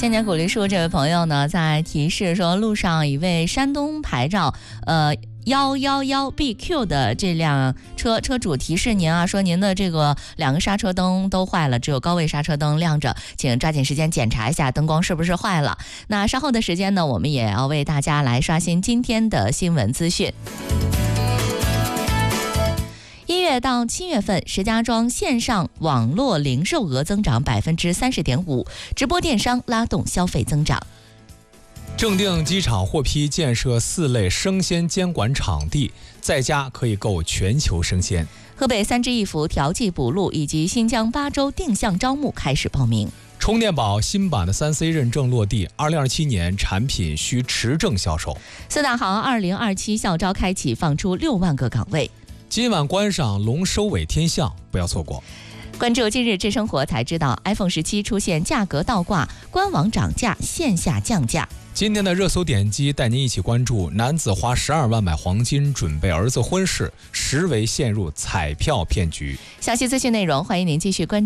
千年古梨树这位朋友呢，在提示说路上一位山东牌照111BQ 的这辆车主提示您啊，说您的这个2个刹车灯都坏了，只有高位刹车灯亮着，请抓紧时间检查一下灯光是不是坏了。那稍后的时间呢，我们也要为大家来刷新今天的新闻资讯。1月到7月份，石家庄线上网络零售额增长30.5%，直播电商拉动消费增长。 正定机场获批建设4类生鲜监管场地，在家可以购全球生鲜。 河北3支1扶调剂补录以及新疆8州定向招募开始报名。 充电宝新版的3C 认证落地，2027年产品需持证销售。 四大行2027校招开启，放出6万个岗位。 今晚观赏龙收尾天象，不要错过。 关注今日智生活才知道 ，iPhone 17出现价格倒挂，官网涨价，线下降价。 今天的热搜点击带您一起关注：男子花12万买黄金准备儿子婚事，实为陷入彩票骗局。 详细资讯内容，欢迎您继续关注。